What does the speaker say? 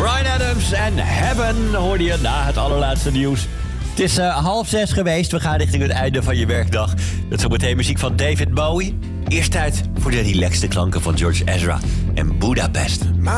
Bryan Adams en Heaven hoorde je na het allerlaatste nieuws. Het is 5:30 geweest. We gaan richting het einde van je werkdag. Dat is zo meteen muziek van David Bowie. Eerst tijd voor de relaxte klanken van George Ezra en Budapest.